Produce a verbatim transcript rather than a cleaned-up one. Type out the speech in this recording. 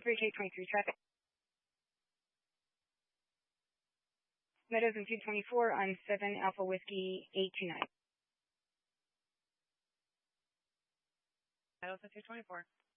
three K twenty-three traffic. Meadows and two twenty-four on seven Alpha Whiskey eight two nine. Meadows and two twenty-four.